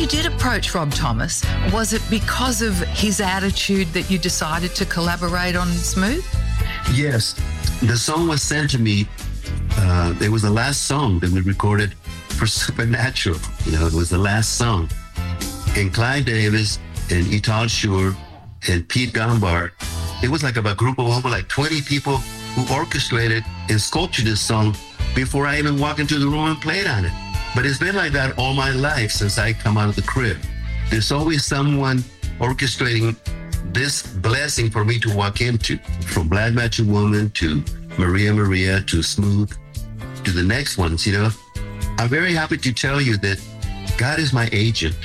you did approach Rob Thomas, was it because of his attitude that you decided to collaborate on Smooth? Yes. The song was sent to me. It was the last song that we recorded for Supernatural. It was the last song. And Clive Davis and Ital Shur and Pete Gambart, it was like a group of over like 20 people who orchestrated and sculptured this song before I even walked into the room and played on it. But it's been like that all my life since I come out of the crib. There's always someone orchestrating this blessing for me to walk into, from Black Magic Woman to Maria Maria to Smooth to the next ones, I'm very happy to tell you that God is my agent.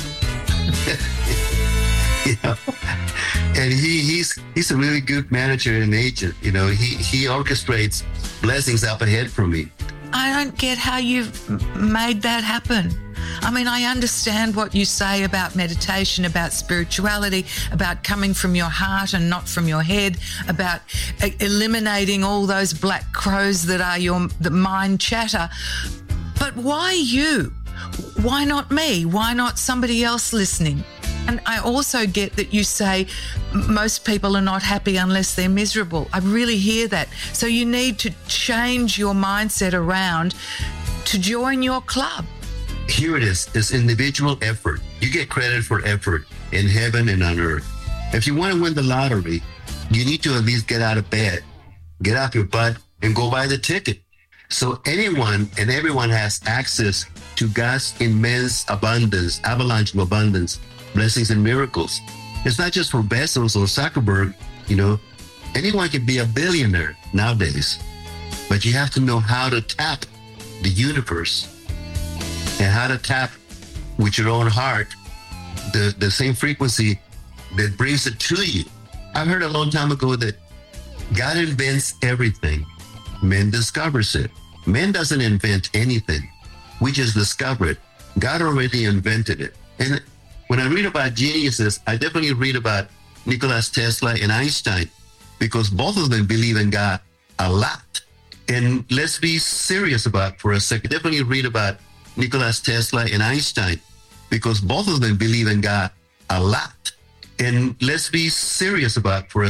And he's a really good manager and agent. He orchestrates blessings up ahead for me. I don't get how you've made that happen. I mean, I understand what you say about meditation, about spirituality, about coming from your heart and not from your head, about eliminating all those black crows that are the mind chatter. But why you? Why not me? Why not somebody else listening? And I also get that you say most people are not happy unless they're miserable. I really hear that. So you need to change your mindset around to join your club. Here it is. It's individual effort. You get credit for effort in heaven and on earth. If you want to win the lottery, you need to at least get out of bed, get off your butt, and go buy the ticket. So anyone and everyone has access to God's immense abundance, avalanche of abundance, blessings and miracles. It's not just for Bezos or Zuckerberg, anyone can be a billionaire nowadays, but you have to know how to tap the universe and how to tap with your own heart the same frequency that brings it to you. I heard a long time ago that God invents everything. Man discovers it. Man doesn't invent anything. We just discover it. God already invented it. And when I read about geniuses, I definitely read about Nikola Tesla and Einstein, because both of them believe in God a lot. And let's be serious about for a second. Definitely read about Nikola Tesla and Einstein, because both of them believe in God a lot. And let's be serious about for a